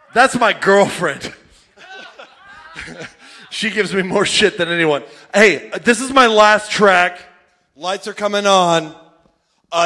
That's my girlfriend. She gives me more shit than anyone. Hey, this is my last track. Lights are coming on.